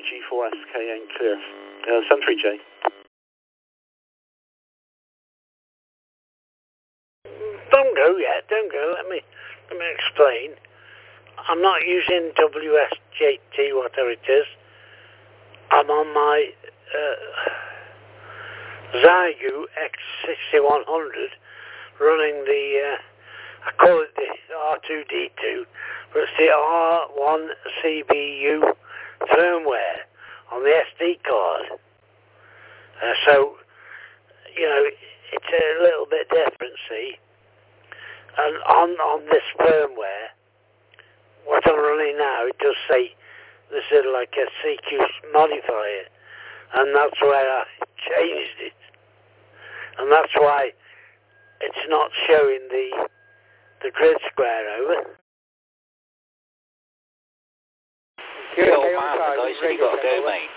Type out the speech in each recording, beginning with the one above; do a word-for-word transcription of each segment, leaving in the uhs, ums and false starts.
G four S K N clear. Uh, seven three J. Don't go yet, don't go. Let me, let me explain. I'm not using W S J T, whatever it is. I'm on my uh, Zygu X sixty-one hundred running the, uh, I call it the R two D two, but it's the R one C B U firmware on the S D card. Uh, so, you know, it's a little bit different, see. And on, on this firmware, what I'm running now, it does say this is like a C Q modifier, and that's where I changed it, and that's why it's not showing the the grid square over. Good old man, the guy said he got to go, mate.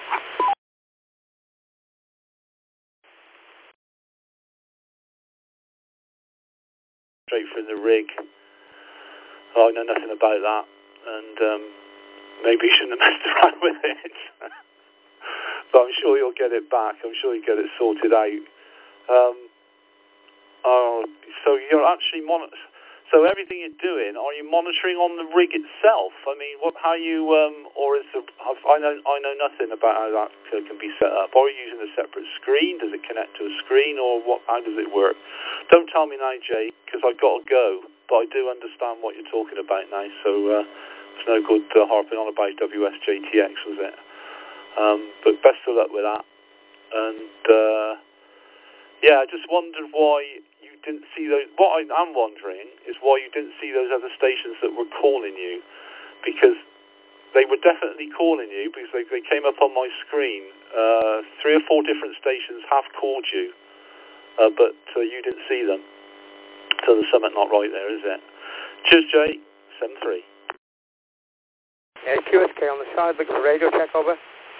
Straight from the rig. Oh, I know nothing about that, and um, maybe you shouldn't have messed around with it. But I'm sure you'll get it back. I'm sure you get it sorted out. Um, oh, so you're actually mon- So everything you're doing, are you monitoring on the rig itself? I mean, what? How you? Um, or is the? I know. I know nothing about how that can be set up. Are you using a separate screen? Does it connect to a screen, or what? How does it work? Don't tell me now, Jay, because I've got to go. But I do understand what you're talking about now. So uh, it's no good uh, harping on about W S J T X, was it? Um, but best of luck with that. And uh, yeah, I just wondered why you didn't see those. What I am wondering is why you didn't see those other stations that were calling you, because they were definitely calling you, because they, they came up on my screen. Uh, three or four different stations have called you, uh, but uh, you didn't see them. So there's something not right there, is it? Cheers, Jay. seven three. Yeah, Q S K on the side, looking for radio check, over.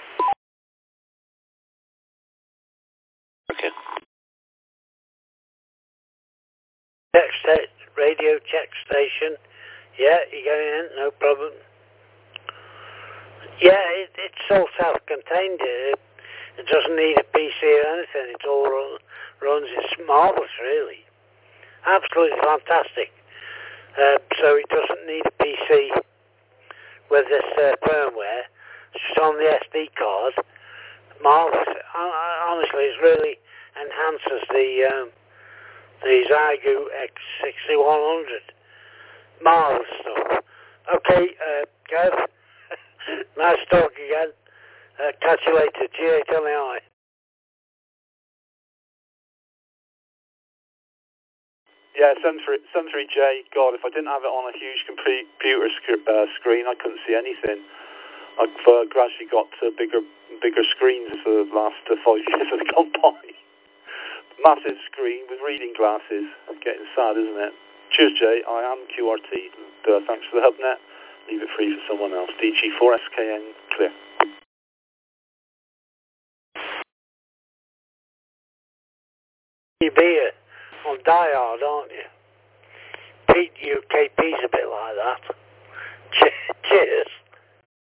Okay. Check sta- radio check station. Yeah, you're going in, no problem. Yeah, it, it's all self-contained. It, it doesn't need a P C or anything. It all run, runs. It's marvellous, really. Absolutely fantastic. Uh, so it doesn't need a P C with this uh, firmware. It's just on the S D card. Marvellous. Honestly, it really enhances the um, the Zygu X sixty-one hundred. Marvellous stuff. Okay, uh, Kev. Nice talk again. Uh, catch you later. G eight on the eye. Yeah, seven three J. God, if I didn't have it on a huge computer sc- uh, screen, I couldn't see anything. I've uh, gradually got uh, bigger bigger screens for the last uh, five years that have gone by. Massive screen with reading glasses. Getting sad, isn't it? Cheers, Jay. I am Q R T. And, uh, thanks for the HubNet. Leave it free for someone else. D G four S K N, clear. You be uh, on diehard, aren't you? Pete U K P's a bit like that. Cheers.